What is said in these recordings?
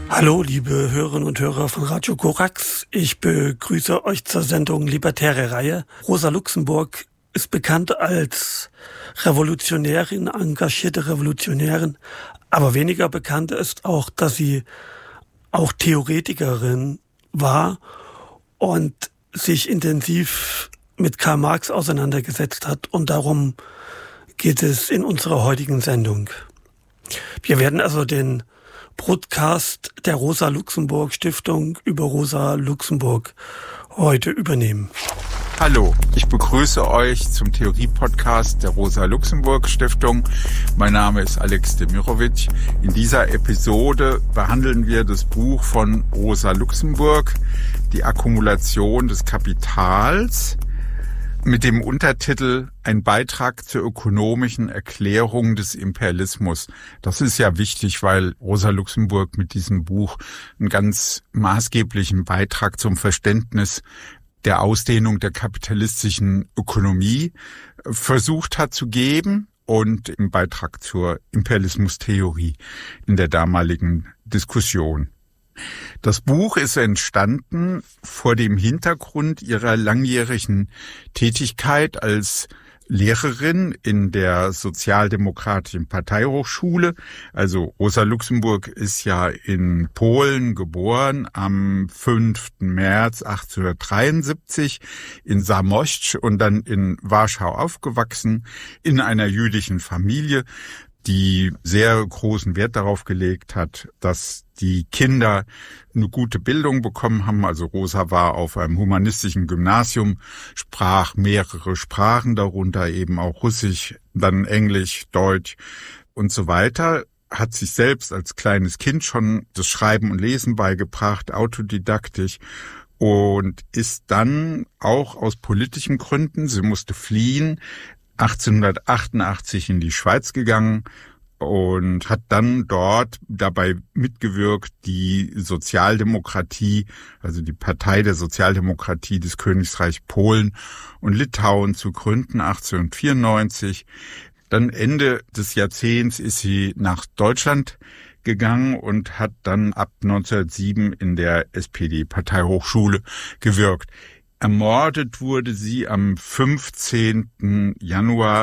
Hallo, liebe Hörerinnen und Hörer von Radio Korax. Ich begrüße euch zur Sendung Libertäre Reihe. Rosa Luxemburg ist bekannt als Revolutionärin, engagierte Revolutionärin. Aber weniger bekannt ist auch, dass sie auch Theoretikerin war und sich intensiv mit Karl Marx auseinandergesetzt hat. Und darum geht es in unserer heutigen Sendung. Wir werden also den Broadcast der Rosa Luxemburg Stiftung über Rosa Luxemburg heute übernehmen. Hallo, ich begrüße euch zum Theorie-Podcast der Rosa Luxemburg Stiftung. Mein Name ist Alex Demirovic. In dieser Episode behandeln wir das Buch von Rosa Luxemburg, Die Akkumulation des Kapitals, mit dem Untertitel Ein Beitrag zur ökonomischen Erklärung des Imperialismus. Das ist ja wichtig, weil Rosa Luxemburg mit diesem Buch einen ganz maßgeblichen Beitrag zum Verständnis der Ausdehnung der kapitalistischen Ökonomie versucht hat zu geben und im Beitrag zur Imperialismustheorie in der damaligen Diskussion. Das Buch ist entstanden vor dem Hintergrund ihrer langjährigen Tätigkeit als Lehrerin in der Sozialdemokratischen Parteihochschule. Also Rosa Luxemburg ist ja in Polen geboren am 5. März 1873 in Zamość und dann in Warschau aufgewachsen, in einer jüdischen Familie, die sehr großen Wert darauf gelegt hat, dass die Kinder eine gute Bildung bekommen haben. Also Rosa war auf einem humanistischen Gymnasium, sprach mehrere Sprachen, darunter eben auch Russisch, dann Englisch, Deutsch und so weiter. Hat sich selbst als kleines Kind schon das Schreiben und Lesen beigebracht, autodidaktisch. Und ist dann auch aus politischen Gründen, sie musste fliehen, 1888 in die Schweiz gegangen und hat dann dort dabei mitgewirkt, die Sozialdemokratie, also die Partei der Sozialdemokratie des Königreichs Polen und Litauen zu gründen, 1894. Dann Ende des Jahrzehnts ist sie nach Deutschland gegangen und hat dann ab 1907 in der SPD-Parteihochschule gewirkt. Ermordet wurde sie am 15. Januar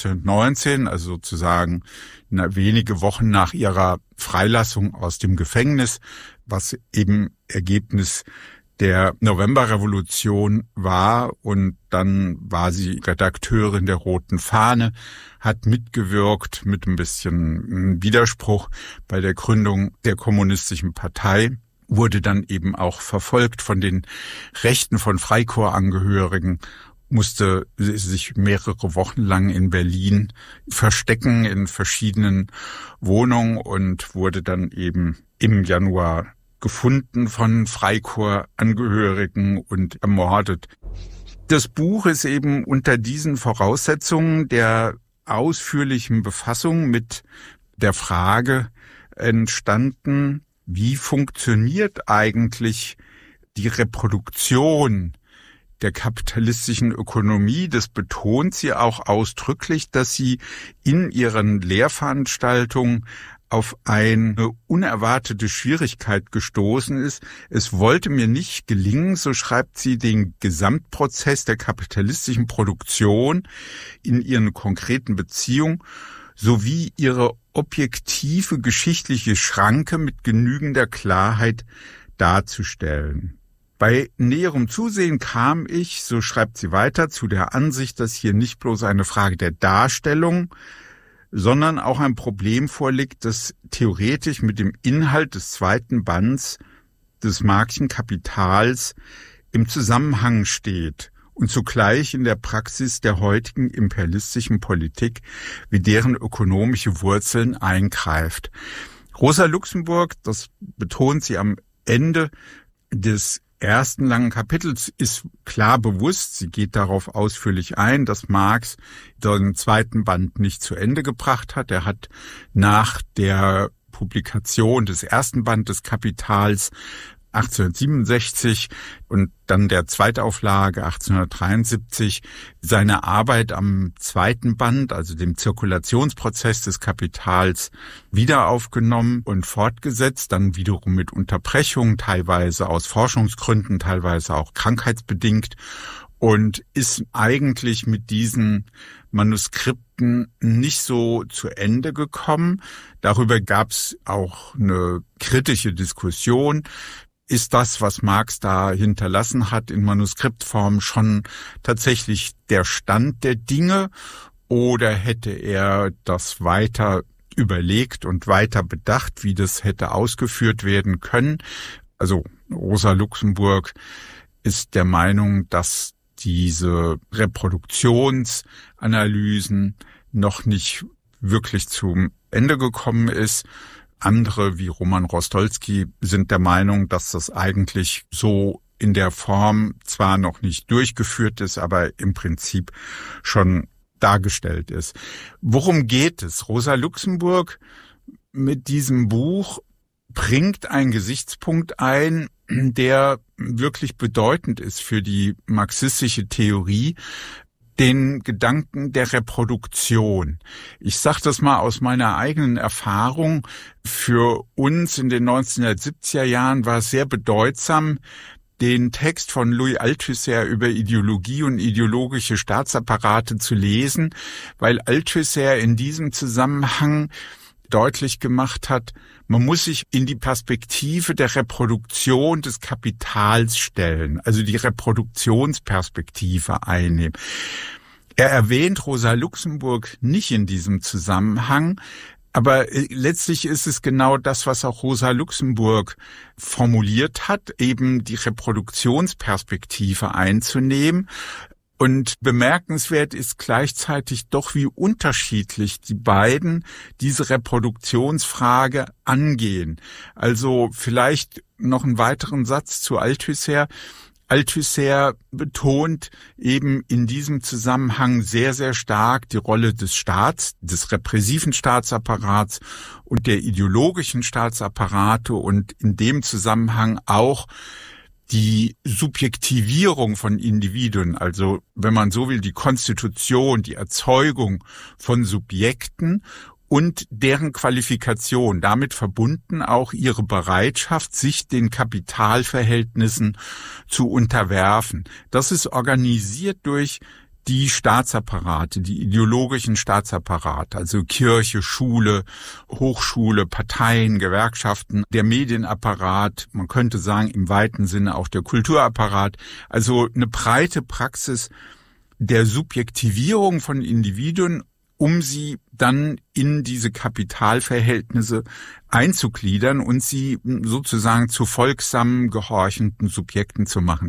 1919, also sozusagen wenige Wochen nach ihrer Freilassung aus dem Gefängnis, was eben Ergebnis der Novemberrevolution war. Und dann war sie Redakteurin der Roten Fahne, hat mitgewirkt mit ein bisschen Widerspruch bei der Gründung der Kommunistischen Partei. Wurde dann eben auch verfolgt von den Rechten von Freikorpsangehörigen, musste sich mehrere Wochen lang in Berlin verstecken in verschiedenen Wohnungen und wurde dann eben im Januar gefunden von Freikorpsangehörigen und ermordet. Das Buch ist eben unter diesen Voraussetzungen der ausführlichen Befassung mit der Frage entstanden, wie funktioniert eigentlich die Reproduktion der kapitalistischen Ökonomie? Das betont sie auch ausdrücklich, dass sie in ihren Lehrveranstaltungen auf eine unerwartete Schwierigkeit gestoßen ist. Es wollte mir nicht gelingen, so schreibt sie, den Gesamtprozess der kapitalistischen Produktion in ihren konkreten Beziehungen sowie ihre objektive geschichtliche Schranke mit genügender Klarheit darzustellen. Bei näherem Zusehen kam ich, so schreibt sie weiter, zu der Ansicht, dass hier nicht bloß eine Frage der Darstellung, sondern auch ein Problem vorliegt, das theoretisch mit dem Inhalt des zweiten Bands des Marxischen Kapitals im Zusammenhang steht und zugleich in der Praxis der heutigen imperialistischen Politik wie deren ökonomische Wurzeln eingreift. Rosa Luxemburg, das betont sie am Ende des ersten langen Kapitels, ist klar bewusst, sie geht darauf ausführlich ein, dass Marx den zweiten Band nicht zu Ende gebracht hat. Er hat nach der Publikation des ersten Bandes des Kapitals 1867 und dann der Zweitauflage 1873 seine Arbeit am zweiten Band, also dem Zirkulationsprozess des Kapitals, wieder aufgenommen und fortgesetzt, dann wiederum mit Unterbrechungen, teilweise aus Forschungsgründen, teilweise auch krankheitsbedingt, und ist eigentlich mit diesen Manuskripten nicht so zu Ende gekommen. Darüber gab es auch eine kritische Diskussion. Ist das, was Marx da hinterlassen hat, in Manuskriptform schon tatsächlich der Stand der Dinge, oder hätte er das weiter überlegt und weiter bedacht, wie das hätte ausgeführt werden können? Also Rosa Luxemburg ist der Meinung, dass diese Reproduktionsanalysen noch nicht wirklich zum Ende gekommen ist. Andere wie Roman Rostolski sind der Meinung, dass das eigentlich so in der Form zwar noch nicht durchgeführt ist, aber im Prinzip schon dargestellt ist. Worum geht es? Rosa Luxemburg mit diesem Buch bringt einen Gesichtspunkt ein, der wirklich bedeutend ist für die marxistische Theorie, den Gedanken der Reproduktion. Ich sage das mal aus meiner eigenen Erfahrung. Für uns in den 1970er Jahren war es sehr bedeutsam, den Text von Louis Althusser über Ideologie und ideologische Staatsapparate zu lesen, weil Althusser in diesem Zusammenhang deutlich gemacht hat, man muss sich in die Perspektive der Reproduktion des Kapitals stellen, also die Reproduktionsperspektive einnehmen. Er erwähnt Rosa Luxemburg nicht in diesem Zusammenhang, aber letztlich ist es genau das, was auch Rosa Luxemburg formuliert hat, eben die Reproduktionsperspektive einzunehmen. Und bemerkenswert ist gleichzeitig doch, wie unterschiedlich die beiden diese Reproduktionsfrage angehen. Also vielleicht noch einen weiteren Satz zu Althusser. Althusser betont eben in diesem Zusammenhang sehr, sehr stark die Rolle des Staats, des repressiven Staatsapparats und der ideologischen Staatsapparate und in dem Zusammenhang auch die Subjektivierung von Individuen, also wenn man so will, die Konstitution, die Erzeugung von Subjekten und deren Qualifikation, damit verbunden auch ihre Bereitschaft, sich den Kapitalverhältnissen zu unterwerfen. Das ist organisiert durch die Staatsapparate, die ideologischen Staatsapparate, also Kirche, Schule, Hochschule, Parteien, Gewerkschaften, der Medienapparat, man könnte sagen im weiten Sinne auch der Kulturapparat, also eine breite Praxis der Subjektivierung von Individuen, um sie dann in diese Kapitalverhältnisse einzugliedern und sie sozusagen zu folgsamen, gehorchenden Subjekten zu machen.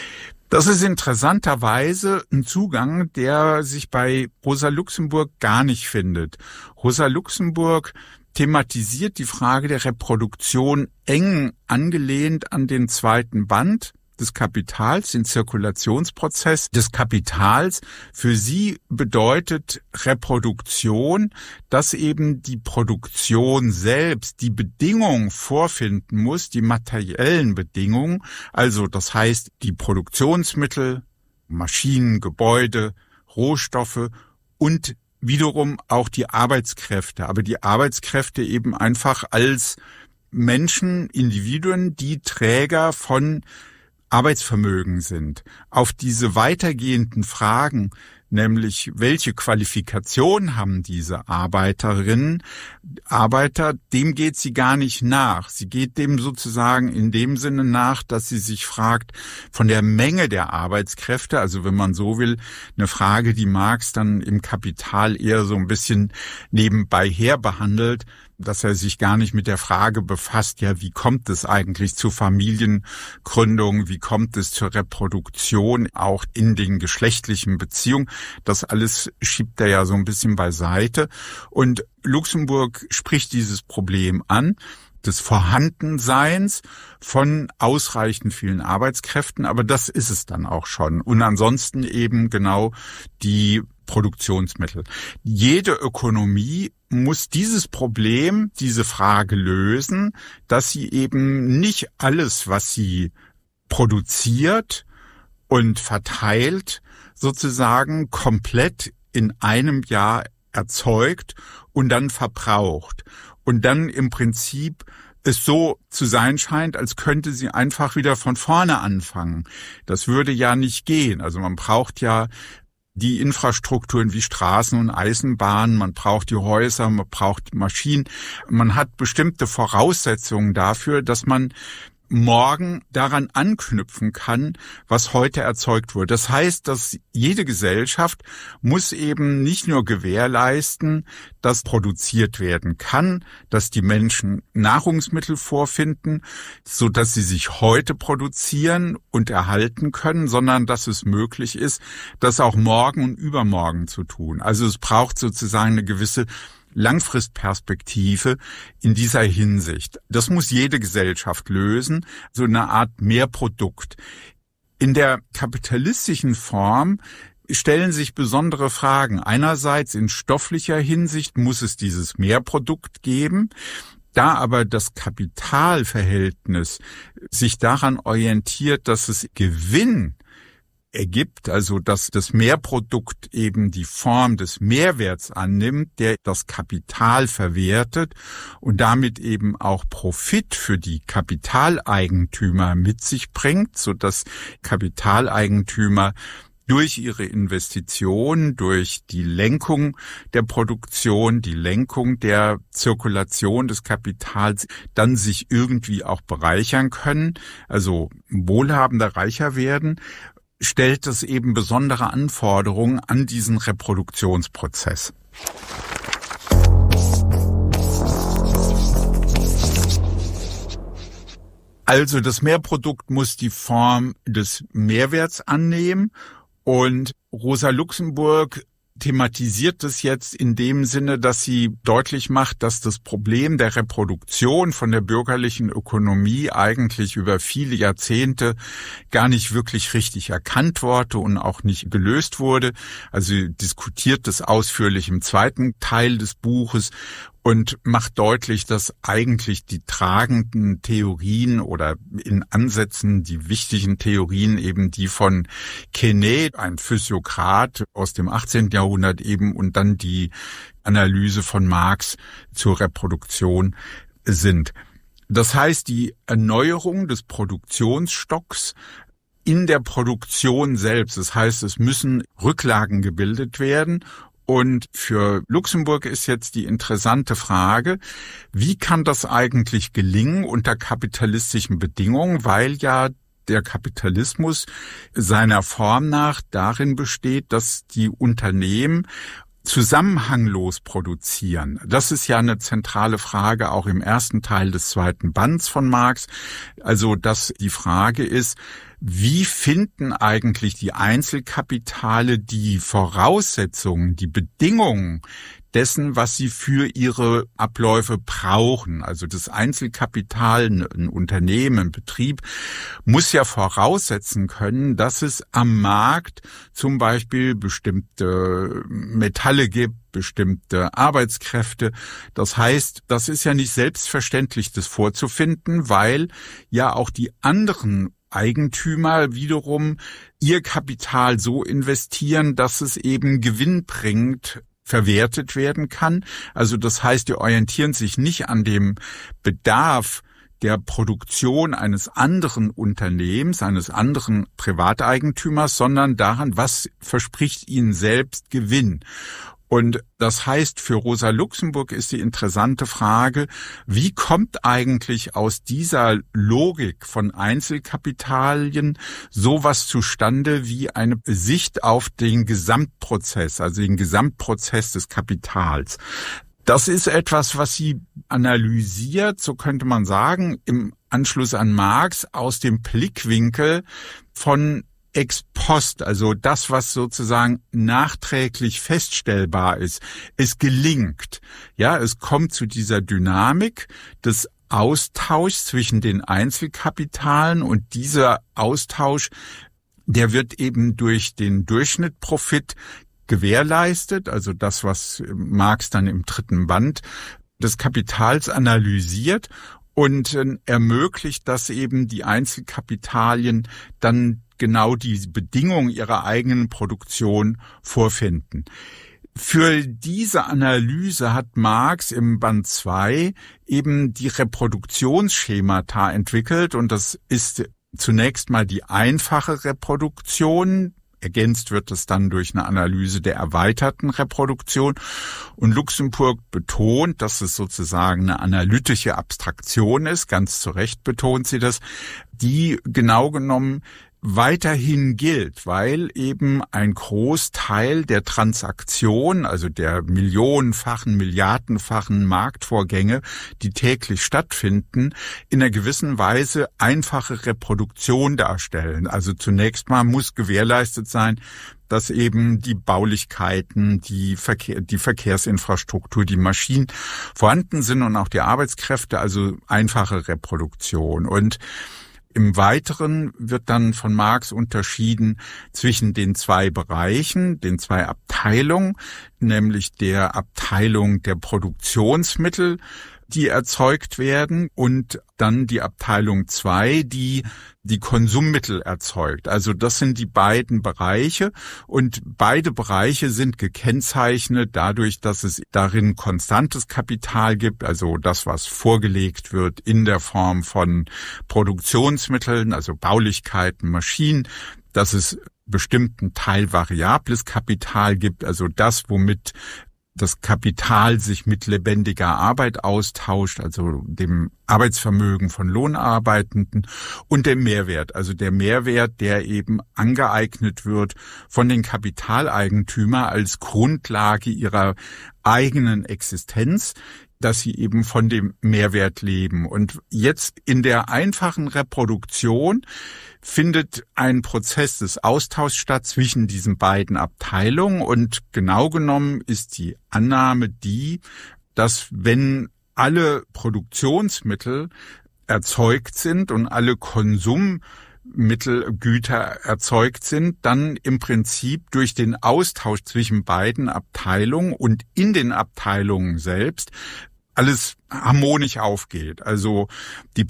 Das ist interessanterweise ein Zugang, der sich bei Rosa Luxemburg gar nicht findet. Rosa Luxemburg thematisiert die Frage der Reproduktion eng angelehnt an den zweiten Band des Kapitals, den Zirkulationsprozess des Kapitals. Für sie bedeutet Reproduktion, dass eben die Produktion selbst die Bedingungen vorfinden muss, die materiellen Bedingungen, also das heißt die Produktionsmittel, Maschinen, Gebäude, Rohstoffe und wiederum auch die Arbeitskräfte, aber die Arbeitskräfte eben einfach als Menschen, Individuen, die Träger von Arbeitsvermögen sind. Auf diese weitergehenden Fragen, nämlich welche Qualifikation haben diese Arbeiterinnen, Arbeiter, dem geht sie gar nicht nach. Sie geht dem sozusagen in dem Sinne nach, dass sie sich fragt, von der Menge der Arbeitskräfte, also wenn man so will, eine Frage, die Marx dann im Kapital eher so ein bisschen nebenbei her behandelt, dass er sich gar nicht mit der Frage befasst, ja, wie kommt es eigentlich zu Familiengründung, wie kommt es zur Reproduktion, auch in den geschlechtlichen Beziehungen. Das alles schiebt er ja so ein bisschen beiseite. Und Luxemburg spricht dieses Problem an, des Vorhandenseins von ausreichend vielen Arbeitskräften, aber das ist es dann auch schon. Und ansonsten eben genau die Produktionsmittel. Jede Ökonomie muss dieses Problem, diese Frage lösen, dass sie eben nicht alles, was sie produziert und verteilt, sozusagen komplett in einem Jahr erzeugt und dann verbraucht. Und dann im Prinzip es so zu sein scheint, als könnte sie einfach wieder von vorne anfangen. Das würde ja nicht gehen. Also man braucht ja die Infrastrukturen wie Straßen und Eisenbahnen, man braucht die Häuser, man braucht die Maschinen. Man hat bestimmte Voraussetzungen dafür, dass man morgen daran anknüpfen kann, was heute erzeugt wurde. Das heißt, dass jede Gesellschaft muss eben nicht nur gewährleisten, dass produziert werden kann, dass die Menschen Nahrungsmittel vorfinden, so dass sie sich heute produzieren und erhalten können, sondern dass es möglich ist, das auch morgen und übermorgen zu tun. Also es braucht sozusagen eine gewisse Langfristperspektive in dieser Hinsicht. Das muss jede Gesellschaft lösen, so eine Art Mehrprodukt. In der kapitalistischen Form stellen sich besondere Fragen. Einerseits in stofflicher Hinsicht muss es dieses Mehrprodukt geben. Da aber das Kapitalverhältnis sich daran orientiert, dass es Gewinn ergibt, also dass das Mehrprodukt eben die Form des Mehrwerts annimmt, der das Kapital verwertet und damit eben auch Profit für die Kapitaleigentümer mit sich bringt, so dass Kapitaleigentümer durch ihre Investition, durch die Lenkung der Produktion, die Lenkung der Zirkulation des Kapitals dann sich irgendwie auch bereichern können, also wohlhabender, reicher werden, stellt es eben besondere Anforderungen an diesen Reproduktionsprozess. Also das Mehrprodukt muss die Form des Mehrwerts annehmen und Rosa Luxemburg thematisiert es jetzt in dem Sinne, dass sie deutlich macht, dass das Problem der Reproduktion von der bürgerlichen Ökonomie eigentlich über viele Jahrzehnte gar nicht wirklich richtig erkannt wurde und auch nicht gelöst wurde. Also sie diskutiert das ausführlich im zweiten Teil des Buches und macht deutlich, dass eigentlich die tragenden Theorien oder in Ansätzen die wichtigen Theorien eben die von Quesnay, ein Physiokrat aus dem 18. Jahrhundert eben, und dann die Analyse von Marx zur Reproduktion sind. Das heißt, die Erneuerung des Produktionsstocks in der Produktion selbst, das heißt, es müssen Rücklagen gebildet werden. Und für Luxemburg ist jetzt die interessante Frage, wie kann das eigentlich gelingen unter kapitalistischen Bedingungen, weil ja der Kapitalismus seiner Form nach darin besteht, dass die Unternehmen zusammenhanglos produzieren. Das ist ja eine zentrale Frage auch im ersten Teil des zweiten Bands von Marx. Also, dass die Frage ist, wie finden eigentlich die Einzelkapitale die Voraussetzungen, die Bedingungen dessen, was sie für ihre Abläufe brauchen? Also das Einzelkapital, ein Unternehmen, ein Betrieb, muss ja voraussetzen können, dass es am Markt zum Beispiel bestimmte Metalle gibt, bestimmte Arbeitskräfte. Das heißt, das ist ja nicht selbstverständlich, das vorzufinden, weil ja auch die anderen Eigentümer wiederum ihr Kapital so investieren, dass es eben gewinnbringend verwertet werden kann. Also das heißt, die orientieren sich nicht an dem Bedarf der Produktion eines anderen Unternehmens, eines anderen Privateigentümers, sondern daran, was verspricht ihnen selbst Gewinn. Und das heißt, für Rosa Luxemburg ist die interessante Frage, wie kommt eigentlich aus dieser Logik von Einzelkapitalien sowas zustande wie eine Sicht auf den Gesamtprozess, also den Gesamtprozess des Kapitals? Das ist etwas, was sie analysiert, so könnte man sagen, im Anschluss an Marx aus dem Blickwinkel von ex post, also das, was sozusagen nachträglich feststellbar ist. Es gelingt. Ja, es kommt zu dieser Dynamik des Austauschs zwischen den Einzelkapitalen und dieser Austausch, der wird eben durch den Durchschnittprofit gewährleistet, also das, was Marx dann im 3. Band des Kapitals analysiert und ermöglicht, dass eben die Einzelkapitalien dann genau die Bedingungen ihrer eigenen Produktion vorfinden. Für diese Analyse hat Marx im Band 2 eben die Reproduktionsschemata entwickelt, und das ist zunächst mal die einfache Reproduktion. Ergänzt wird es dann durch eine Analyse der erweiterten Reproduktion. Und Luxemburg betont, dass es sozusagen eine analytische Abstraktion ist, ganz zu Recht betont sie das, die genau genommen weiterhin gilt, weil eben ein Großteil der Transaktion, also der millionenfachen, milliardenfachen Marktvorgänge, die täglich stattfinden, in einer gewissen Weise einfache Reproduktion darstellen. Also zunächst mal muss gewährleistet sein, dass eben die Baulichkeiten, die Verkehrsinfrastruktur, die Maschinen vorhanden sind und auch die Arbeitskräfte, also einfache Reproduktion. Und im Weiteren wird dann von Marx unterschieden zwischen den 2 Bereichen, den 2 Abteilungen, nämlich der Abteilung der Produktionsmittel, die erzeugt werden, und dann die Abteilung 2, die die Konsummittel erzeugt. Also das sind die beiden Bereiche, und beide Bereiche sind gekennzeichnet dadurch, dass es darin konstantes Kapital gibt, also das, was vorgelegt wird in der Form von Produktionsmitteln, also Baulichkeiten, Maschinen, dass es bestimmten Teil variables Kapital gibt, also das, womit das Kapital sich mit lebendiger Arbeit austauscht, also dem Arbeitsvermögen von Lohnarbeitenden, und dem Mehrwert, also der Mehrwert, der eben angeeignet wird von den Kapitaleigentümern als Grundlage ihrer eigenen Existenz, dass sie eben von dem Mehrwert leben. Und jetzt in der einfachen Reproduktion findet ein Prozess des Austauschs statt zwischen diesen beiden Abteilungen, und genau genommen ist die Annahme die, dass wenn alle Produktionsmittel erzeugt sind und alle Konsummittelgüter erzeugt sind, dann im Prinzip durch den Austausch zwischen beiden Abteilungen und in den Abteilungen selbst alles harmonisch aufgeht. Also die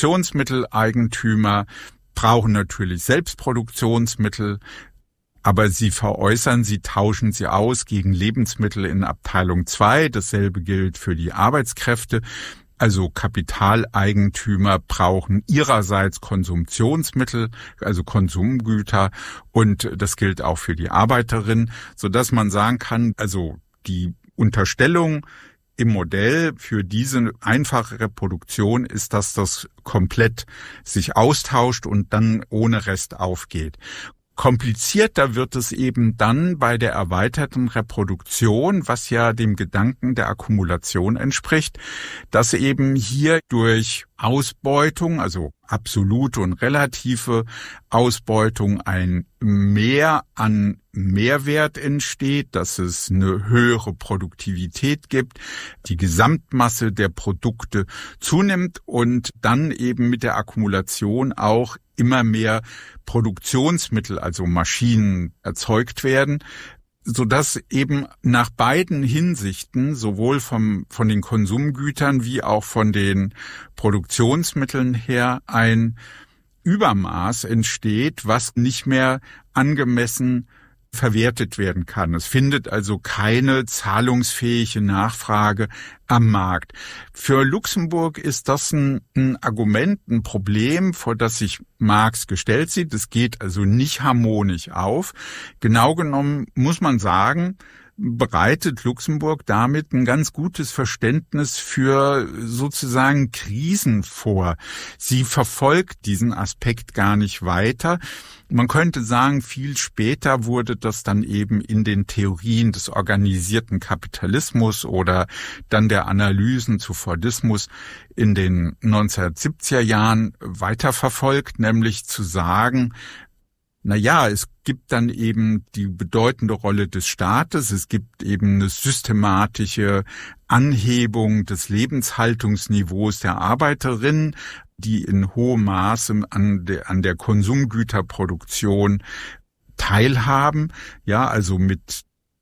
Produktionsmitteleigentümer brauchen natürlich Selbstproduktionsmittel, aber sie tauschen sie aus gegen Lebensmittel in Abteilung 2. Dasselbe gilt für die Arbeitskräfte. Also Kapitaleigentümer brauchen ihrerseits Konsumptionsmittel, also Konsumgüter, und das gilt auch für die Arbeiterin, sodass man sagen kann, also die Unterstellung im Modell für diese einfache Reproduktion ist, dass das komplett sich austauscht und dann ohne Rest aufgeht. Komplizierter wird es eben dann bei der erweiterten Reproduktion, was ja dem Gedanken der Akkumulation entspricht, dass eben hier durch Ausbeutung, also absolute und relative Ausbeutung, ein Mehr an Mehrwert entsteht, dass es eine höhere Produktivität gibt, die Gesamtmasse der Produkte zunimmt und dann eben mit der Akkumulation auch immer mehr Produktionsmittel, also Maschinen, erzeugt werden, sodass eben nach beiden Hinsichten, sowohl von den Konsumgütern wie auch von den Produktionsmitteln her, ein Übermaß entsteht, was nicht mehr angemessen verwertet werden kann. Es findet also keine zahlungsfähige Nachfrage am Markt. Für Luxemburg ist das ein Argument, ein Problem, vor das sich Marx gestellt sieht. Es geht also nicht harmonisch auf. Genau genommen muss man sagen, bereitet Luxemburg damit ein ganz gutes Verständnis für sozusagen Krisen vor. Sie verfolgt diesen Aspekt gar nicht weiter. Man könnte sagen, viel später wurde das dann eben in den Theorien des organisierten Kapitalismus oder dann der Analysen zu Fordismus in den 1970er Jahren weiterverfolgt, nämlich zu sagen, es gibt dann eben die bedeutende Rolle des Staates, es gibt eben eine systematische Anhebung des Lebenshaltungsniveaus der Arbeiterinnen, die in hohem Maße an der Konsumgüterproduktion teilhaben, also mit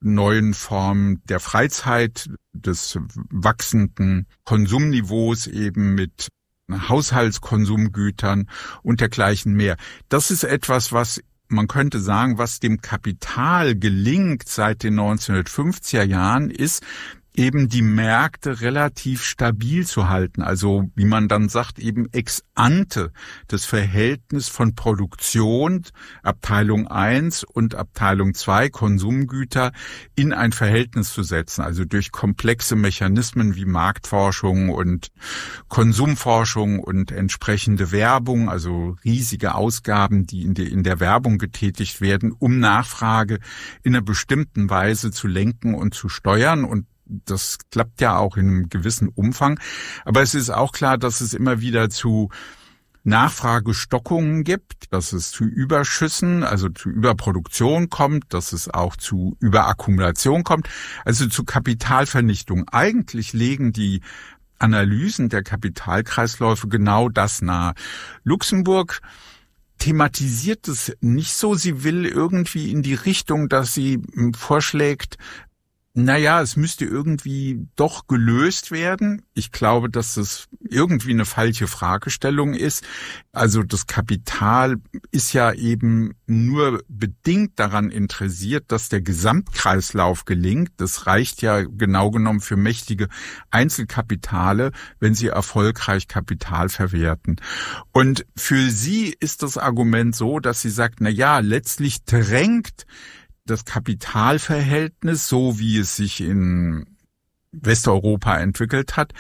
neuen Form der Freizeit, des wachsenden Konsumniveaus eben mit Haushaltskonsumgütern und dergleichen mehr. Das ist etwas, was man könnte sagen, was dem Kapital gelingt seit den 1950er Jahren, ist eben die Märkte relativ stabil zu halten. Also wie man dann sagt, eben ex ante das Verhältnis von Produktion, Abteilung 1 und Abteilung 2, Konsumgüter, in ein Verhältnis zu setzen. Also durch komplexe Mechanismen wie Marktforschung und Konsumforschung und entsprechende Werbung, also riesige Ausgaben, die in der Werbung getätigt werden, um Nachfrage in einer bestimmten Weise zu lenken und zu steuern. Und das klappt ja auch in einem gewissen Umfang. Aber es ist auch klar, dass es immer wieder zu Nachfragestockungen gibt, dass es zu Überschüssen, also zu Überproduktion kommt, dass es auch zu Überakkumulation kommt, also zu Kapitalvernichtung. Eigentlich legen die Analysen der Kapitalkreisläufe genau das nahe. Luxemburg thematisiert es nicht so. Sie will irgendwie in die Richtung, dass sie vorschlägt, es müsste irgendwie doch gelöst werden. Ich glaube, dass das irgendwie eine falsche Fragestellung ist. Also das Kapital ist ja eben nur bedingt daran interessiert, dass der Gesamtkreislauf gelingt. Das reicht ja genau genommen für mächtige Einzelkapitale, wenn sie erfolgreich Kapital verwerten. Und für sie ist das Argument so, dass sie sagt, letztlich drängt das Kapitalverhältnis, so wie es sich in Westeuropa entwickelt hat,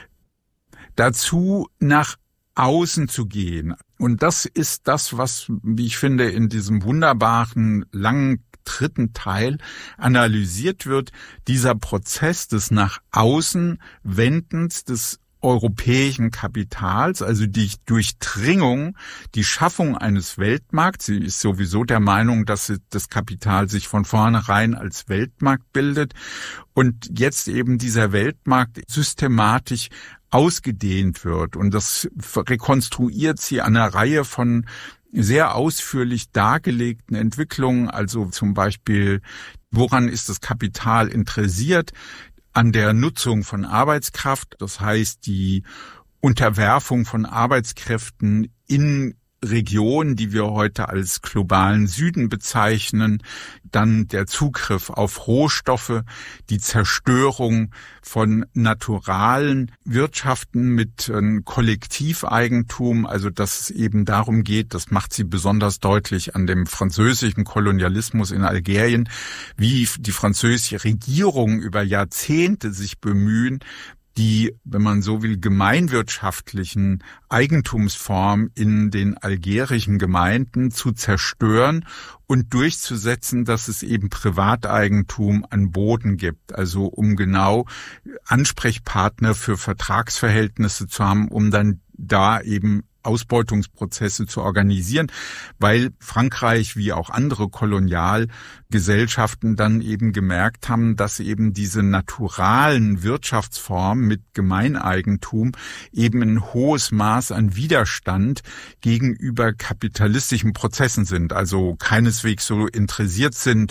dazu nach außen zu gehen. Und das ist das, was, wie ich finde, in diesem wunderbaren, langen dritten Teil analysiert wird, dieser Prozess des nach außen Wendens des europäischen Kapitals, also die Durchdringung, die Schaffung eines Weltmarkts. Sie ist sowieso der Meinung, dass das Kapital sich von vornherein als Weltmarkt bildet und jetzt eben dieser Weltmarkt systematisch ausgedehnt wird. Und das rekonstruiert sie an einer Reihe von sehr ausführlich dargelegten Entwicklungen, also zum Beispiel, woran ist das Kapital interessiert? An der Nutzung von Arbeitskraft, das heißt die Unterwerfung von Arbeitskräften in Regionen, die wir heute als globalen Süden bezeichnen, dann der Zugriff auf Rohstoffe, die Zerstörung von naturalen Wirtschaften mit Kollektiveigentum, also dass es eben darum geht, das macht sie besonders deutlich an dem französischen Kolonialismus in Algerien, wie die französische Regierung über Jahrzehnte sich bemühen, die, wenn man so will, gemeinwirtschaftlichen Eigentumsformen in den algerischen Gemeinden zu zerstören und durchzusetzen, dass es eben Privateigentum an Boden gibt. Also um genau Ansprechpartner für Vertragsverhältnisse zu haben, um dann da eben Ausbeutungsprozesse zu organisieren, weil Frankreich wie auch andere Kolonialgesellschaften dann eben gemerkt haben, dass eben diese naturalen Wirtschaftsformen mit Gemeineigentum eben ein hohes Maß an Widerstand gegenüber kapitalistischen Prozessen sind, also keineswegs so interessiert sind,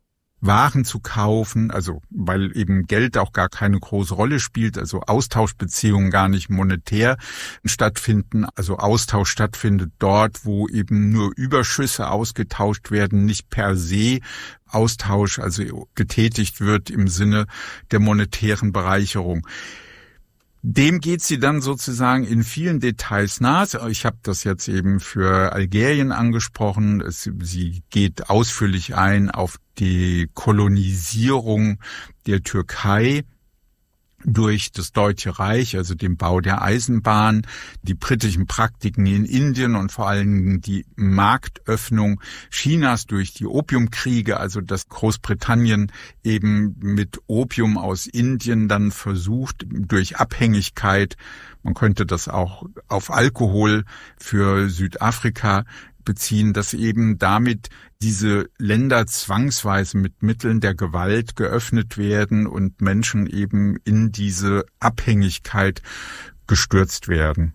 Waren zu kaufen, also weil eben Geld auch gar keine große Rolle spielt, also Austauschbeziehungen gar nicht monetär stattfinden, also Austausch stattfindet dort, wo eben nur Überschüsse ausgetauscht werden, nicht per se Austausch also getätigt wird im Sinne der monetären Bereicherung. Dem geht sie dann sozusagen in vielen Details nach. Ich habe das jetzt eben für Algerien angesprochen. Sie geht ausführlich ein auf die Kolonisierung der Türkei durch das Deutsche Reich, also den Bau der Eisenbahn, die britischen Praktiken in Indien und vor allem die Marktöffnung Chinas durch die Opiumkriege, also dass Großbritannien eben mit Opium aus Indien dann versucht, durch Abhängigkeit, man könnte das auch auf Alkohol für Südafrika beziehen, dass eben damit diese Länder zwangsweise mit Mitteln der Gewalt geöffnet werden und Menschen eben in diese Abhängigkeit gestürzt werden.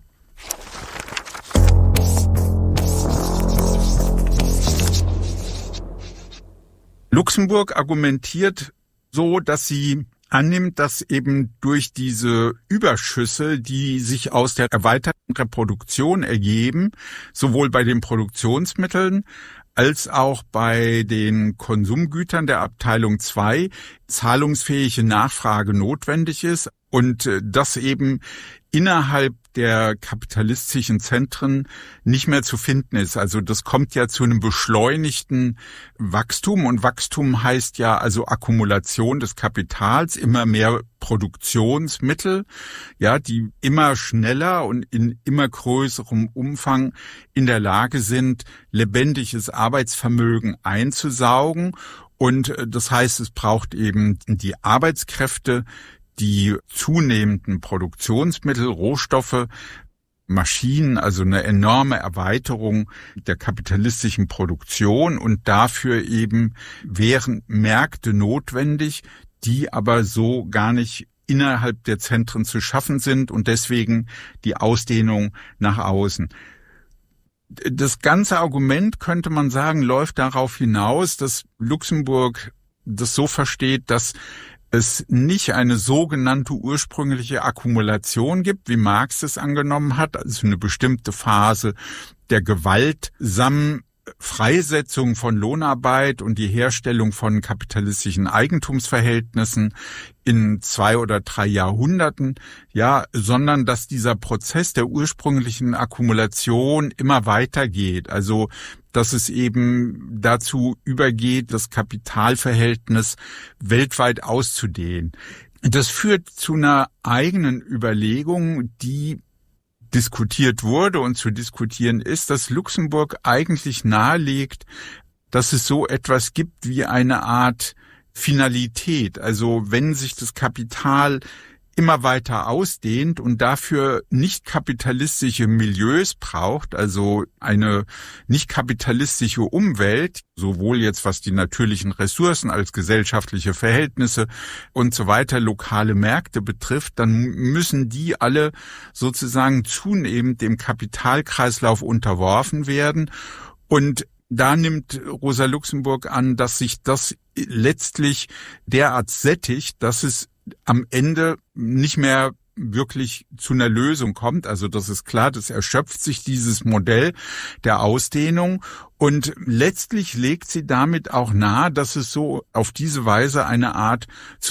Luxemburg argumentiert so, dass sie annimmt, dass eben durch diese Überschüsse, die sich aus der erweiterten Reproduktion ergeben, sowohl bei den Produktionsmitteln als auch bei den Konsumgütern der Abteilung 2 zahlungsfähige Nachfrage notwendig ist und das eben innerhalb der kapitalistischen Zentren nicht mehr zu finden ist. Also das kommt ja zu einem beschleunigten Wachstum und Wachstum heißt ja also Akkumulation des Kapitals, immer mehr Produktionsmittel, ja, die immer schneller und in immer größerem Umfang in der Lage sind, lebendiges Arbeitsvermögen einzusaugen. Und das heißt, es braucht eben die Arbeitskräfte, die zunehmenden Produktionsmittel, Rohstoffe, Maschinen, also eine enorme Erweiterung der kapitalistischen Produktion und dafür eben wären Märkte notwendig, die aber so gar nicht innerhalb der Zentren zu schaffen sind und deswegen die Ausdehnung nach außen. Das ganze Argument, könnte man sagen, läuft darauf hinaus, dass Luxemburg das so versteht, dass es nicht eine sogenannte ursprüngliche Akkumulation gibt, wie Marx es angenommen hat, also eine bestimmte Phase der gewaltsamen Freisetzung von Lohnarbeit und die Herstellung von kapitalistischen Eigentumsverhältnissen in 2 oder 3 Jahrhunderten, ja, sondern dass dieser Prozess der ursprünglichen Akkumulation immer weitergeht. Also, dass es eben dazu übergeht, das Kapitalverhältnis weltweit auszudehnen. Das führt zu einer eigenen Überlegung, die diskutiert wurde und zu diskutieren ist, dass Luxemburg eigentlich nahelegt, dass es so etwas gibt wie eine Art Finalität. Also wenn sich das Kapital immer weiter ausdehnt und dafür nicht kapitalistische Milieus braucht, also eine nicht kapitalistische Umwelt, sowohl jetzt was die natürlichen Ressourcen als gesellschaftliche Verhältnisse und so weiter, lokale Märkte betrifft, dann müssen die alle sozusagen zunehmend dem Kapitalkreislauf unterworfen werden. Und da nimmt Rosa Luxemburg an, dass sich das letztlich derart sättigt, dass es am Ende nicht mehr wirklich zu einer Lösung kommt. Also das ist klar, das erschöpft sich dieses Modell der Ausdehnung und letztlich legt sie damit auch nahe, dass es so auf diese Weise eine Art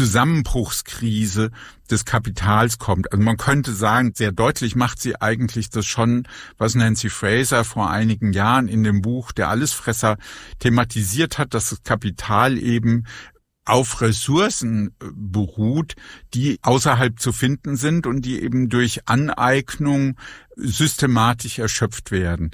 Zusammenbruchskrise des Kapitals kommt. Also man könnte sagen, sehr deutlich macht sie eigentlich das schon, was Nancy Fraser vor einigen Jahren in dem Buch Der Allesfresser thematisiert hat, dass das Kapital eben auf Ressourcen beruht, die außerhalb zu finden sind und die eben durch Aneignung systematisch erschöpft werden.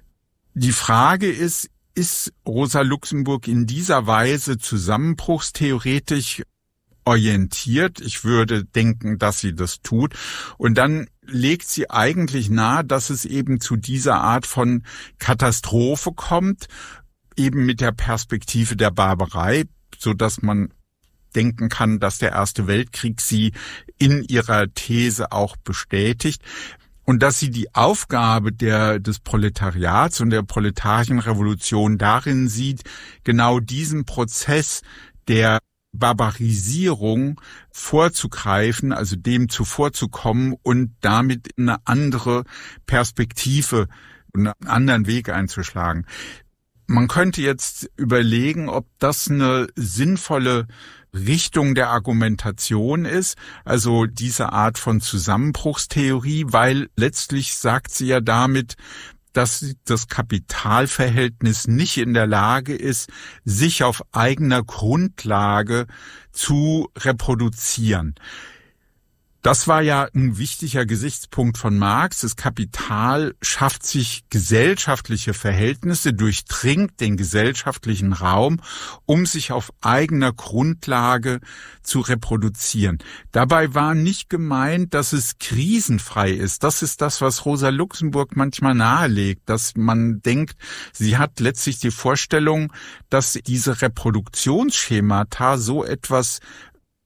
Die Frage ist Rosa Luxemburg in dieser Weise zusammenbruchstheoretisch orientiert? Ich würde denken, dass sie das tut. Und dann legt sie eigentlich nahe, dass es eben zu dieser Art von Katastrophe kommt, eben mit der Perspektive der Barbarei, so dass man denken kann, dass der Erste Weltkrieg sie in ihrer These auch bestätigt und dass sie die Aufgabe des Proletariats und der proletarischen Revolution darin sieht, genau diesen Prozess der Barbarisierung vorzugreifen, also dem zuvorzukommen und damit eine andere Perspektive und einen anderen Weg einzuschlagen. Man könnte jetzt überlegen, ob das eine sinnvolle Richtung der Argumentation ist, also diese Art von Zusammenbruchstheorie, weil letztlich sagt sie ja damit, dass das Kapitalverhältnis nicht in der Lage ist, sich auf eigener Grundlage zu reproduzieren. Das war ja ein wichtiger Gesichtspunkt von Marx. Das Kapital schafft sich gesellschaftliche Verhältnisse, durchdringt den gesellschaftlichen Raum, um sich auf eigener Grundlage zu reproduzieren. Dabei war nicht gemeint, dass es krisenfrei ist. Das ist das, was Rosa Luxemburg manchmal nahelegt, dass man denkt, sie hat letztlich die Vorstellung, dass diese Reproduktionsschemata so etwas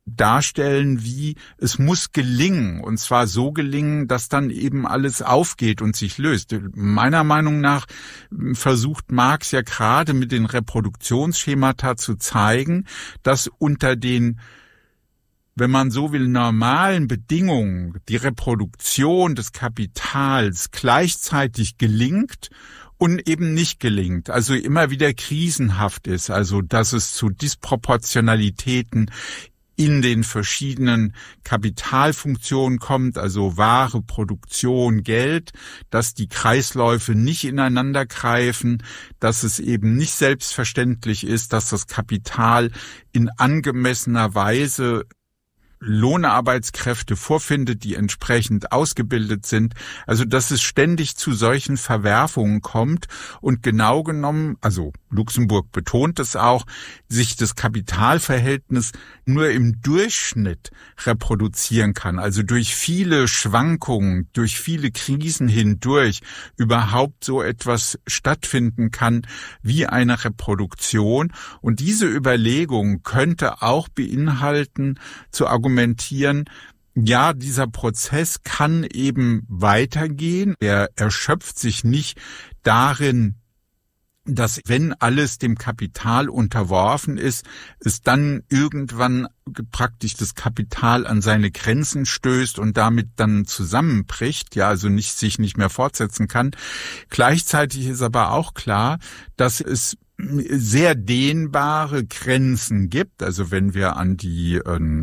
darstellen, wie es muss gelingen, und zwar so gelingen, dass dann eben alles aufgeht und sich löst. Meiner Meinung nach versucht Marx ja gerade mit den Reproduktionsschemata zu zeigen, dass unter den, wenn man so will, normalen Bedingungen die Reproduktion des Kapitals gleichzeitig gelingt und eben nicht gelingt, also immer wieder krisenhaft ist, also dass es zu Disproportionalitäten in den verschiedenen Kapitalfunktionen kommt, also Ware, Produktion, Geld, dass die Kreisläufe nicht ineinander greifen, dass es eben nicht selbstverständlich ist, dass das Kapital in angemessener Weise Lohnarbeitskräfte vorfindet, die entsprechend ausgebildet sind. Also dass es ständig zu solchen Verwerfungen kommt und genau genommen, also Luxemburg betont es auch, sich das Kapitalverhältnis nur im Durchschnitt reproduzieren kann. Also durch viele Schwankungen, durch viele Krisen hindurch überhaupt so etwas stattfinden kann wie eine Reproduktion. Und diese Überlegung könnte auch beinhalten, zu argumentieren, ja, dieser Prozess kann eben weitergehen. Er erschöpft sich nicht darin, dass wenn alles dem Kapital unterworfen ist, es dann irgendwann praktisch das Kapital an seine Grenzen stößt und damit dann zusammenbricht, ja, also sich nicht mehr fortsetzen kann. Gleichzeitig ist aber auch klar, dass es sehr dehnbare Grenzen gibt. Also wenn wir an die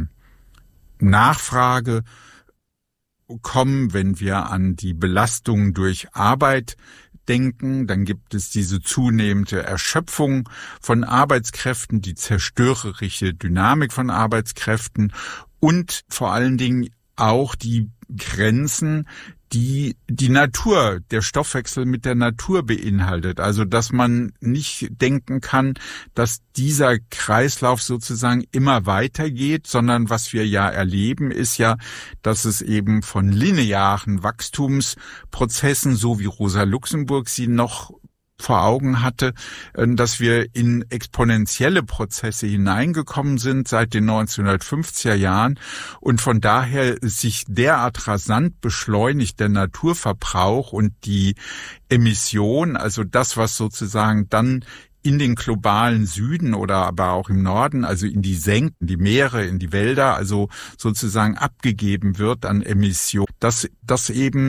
Nachfrage kommen, wenn wir an die Belastung durch Arbeit denken, dann gibt es diese zunehmende Erschöpfung von Arbeitskräften, die zerstörerische Dynamik von Arbeitskräften und vor allen Dingen auch die Grenzen, die die Natur, der Stoffwechsel mit der Natur beinhaltet. Also dass man nicht denken kann, dass dieser Kreislauf sozusagen immer weitergeht, sondern was wir ja erleben, ist ja, dass es eben von linearen Wachstumsprozessen, so wie Rosa Luxemburg sie noch vor Augen hatte, dass wir in exponentielle Prozesse hineingekommen sind seit den 1950er Jahren und von daher sich derart rasant beschleunigt der Naturverbrauch und die Emission, also das, was sozusagen dann in den globalen Süden oder aber auch im Norden, also in die Senken, die Meere, in die Wälder, also sozusagen abgegeben wird an Emission, dass eben